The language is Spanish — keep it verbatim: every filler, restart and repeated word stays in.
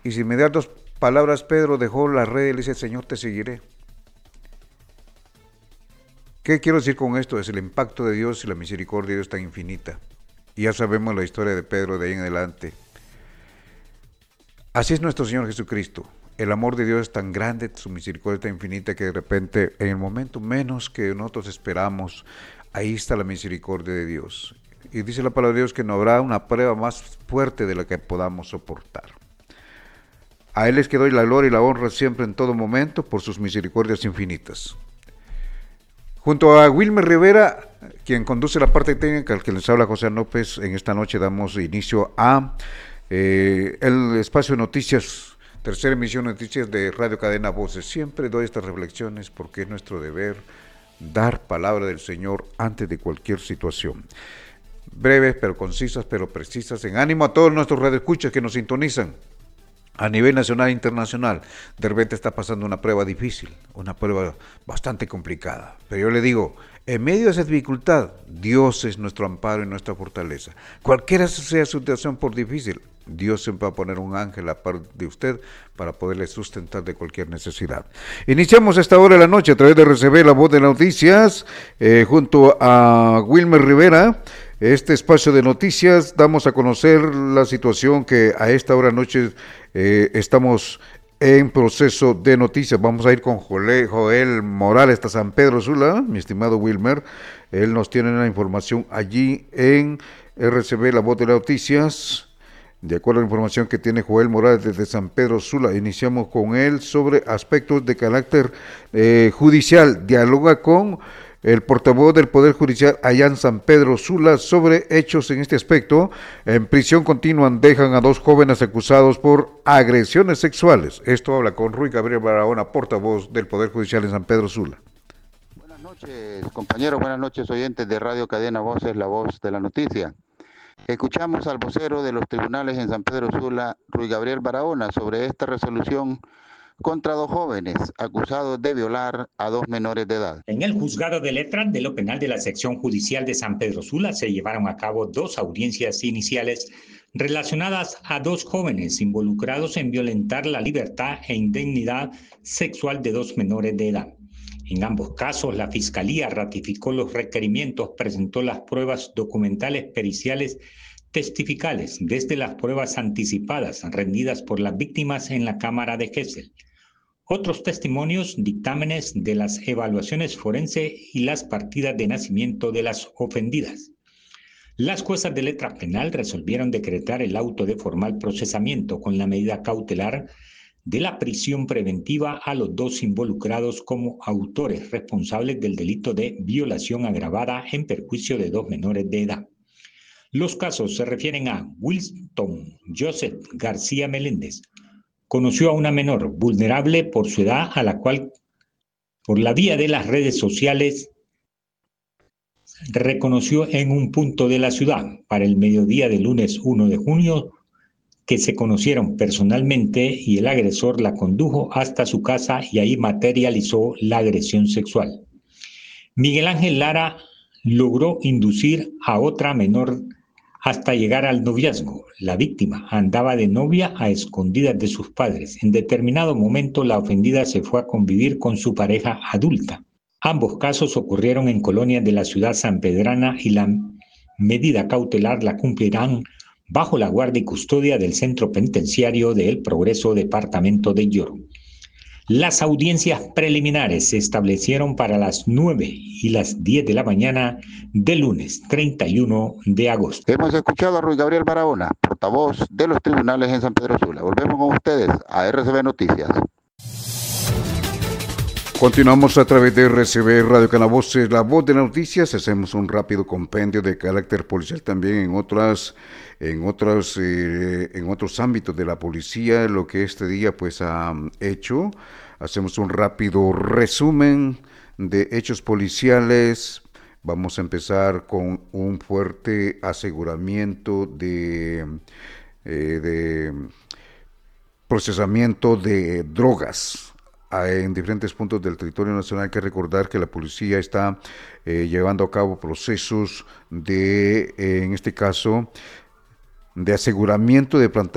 y sin mediar dos palabras Pedro dejó la red y le dice, Señor, te seguiré. ¿Qué quiero decir con esto? Es el impacto de Dios y la misericordia de Dios tan infinita. Y ya sabemos la historia de Pedro de ahí en adelante. Así es nuestro Señor Jesucristo. El amor de Dios es tan grande, su misericordia tan infinita, que de repente, en el momento menos que nosotros esperamos, ahí está la misericordia de Dios. Y dice la palabra de Dios que no habrá una prueba más fuerte de la que podamos soportar. A Él es que doy la gloria y la honra siempre en todo momento por sus misericordias infinitas. Junto a Wilmer Rivera, quien conduce la parte técnica, al que les habla José López, en esta noche damos inicio a eh, el espacio de noticias, tercera emisión de noticias de Radio Cadena Voces. Siempre doy estas reflexiones porque es nuestro deber dar palabra del Señor antes de cualquier situación. Breves, pero concisas, pero precisas, en ánimo a todos nuestros radioescuchas que nos sintonizan a nivel nacional e internacional. De repente está pasando una prueba difícil, una prueba bastante complicada. Pero yo le digo, en medio de esa dificultad, Dios es nuestro amparo y nuestra fortaleza. Cualquiera sea su situación por difícil, Dios siempre va a poner un ángel a par de usted para poderle sustentar de cualquier necesidad. Iniciamos esta hora de la noche a través de R C B, la voz de noticias, eh, junto a Wilmer Rivera. Este espacio de noticias, damos a conocer la situación que a esta hora de noche eh, estamos en proceso de noticias. Vamos a ir con Joel, Joel Morales hasta San Pedro Sula, mi estimado Wilmer. Él nos tiene la información allí en R C B, la voz de las noticias. De acuerdo a la información que tiene Joel Morales desde San Pedro Sula, iniciamos con él sobre aspectos de carácter eh, judicial. Dialoga con el portavoz del Poder Judicial allá en San Pedro Sula sobre hechos en este aspecto. En prisión continúan, dejan a dos jóvenes acusados por agresiones sexuales. Esto habla con Ruy Gabriel Barahona, portavoz del Poder Judicial en San Pedro Sula. Buenas noches, compañeros, buenas noches, oyentes de Radio Cadena Voces, la voz de la noticia. Escuchamos al vocero de los tribunales en San Pedro Sula, Ruy Gabriel Barahona, sobre esta resolución contra dos jóvenes acusados de violar a dos menores de edad. En el juzgado de letras de lo penal de la sección judicial de San Pedro Sula se llevaron a cabo dos audiencias iniciales relacionadas a dos jóvenes involucrados en violentar la libertad e indignidad sexual de dos menores de edad. En ambos casos, la Fiscalía ratificó los requerimientos, presentó las pruebas documentales, periciales, testificales, desde las pruebas anticipadas rendidas por las víctimas en la Cámara de Gesell. Otros testimonios, dictámenes de las evaluaciones forense y las partidas de nacimiento de las ofendidas. Las juezas de letra penal resolvieron decretar el auto de formal procesamiento con la medida cautelar de la prisión preventiva a los dos involucrados como autores responsables del delito de violación agravada en perjuicio de dos menores de edad. Los casos se refieren a Wilson Joseph García Meléndez. Conoció a una menor vulnerable por su edad, a la cual, por la vía de las redes sociales, reconoció en un punto de la ciudad. Para el mediodía del lunes uno de junio, que se conocieron personalmente, y el agresor la condujo hasta su casa y ahí materializó la agresión sexual. Miguel Ángel Lara logró inducir a otra menor hasta llegar al noviazgo. La víctima andaba de novia a escondidas de sus padres. En determinado momento, la ofendida se fue a convivir con su pareja adulta. Ambos casos ocurrieron en colonias de la ciudad sanpedrana y la medida cautelar la cumplirán bajo la guardia y custodia del Centro Penitenciario de El Progreso, departamento de Lloro. Las audiencias preliminares se establecieron para las nueve y las diez de la mañana del lunes treinta y uno de agosto. Hemos escuchado a Ruy Gabriel Barahona, portavoz de los tribunales en San Pedro Sula. Volvemos con ustedes a R C B Noticias. Continuamos a través de R C B Radio Cadena Voces, la voz de las noticias. Hacemos un rápido compendio de carácter policial también en otras, en otros, eh, en otros ámbitos de la policía, lo que este día pues ha hecho. Hacemos un rápido resumen de hechos policiales. Vamos a empezar con un fuerte aseguramiento de, eh, de procesamiento de drogas en diferentes puntos del territorio nacional. Hay que recordar que la policía está eh, llevando a cabo procesos de, eh, en este caso, de aseguramiento de plantaciones